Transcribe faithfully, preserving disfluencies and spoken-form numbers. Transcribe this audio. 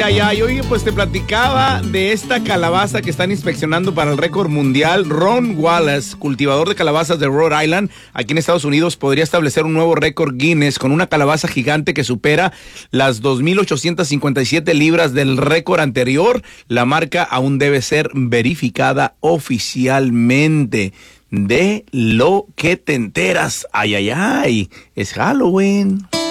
ay, ay. Oye, pues te platicaba de esta calabaza que están inspeccionando para el récord mundial. Ron Wallace, cultivador de calabazas de Rhode Island, aquí en Estados Unidos, podría establecer un nuevo récord Guinness con una calabaza gigante que supera las dos mil ochocientas cincuenta y siete libras del récord anterior. La marca aún debe ser verificada oficialmente. De lo que te enteras. Ay, ay, ay. Es Halloween.